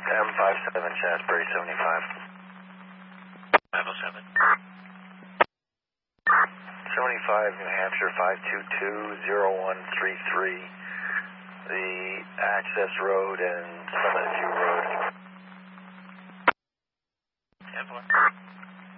M57 Shasbury 75. 507. 75 New Hampshire 522-0133. The access road and Summit View Road. 10-4.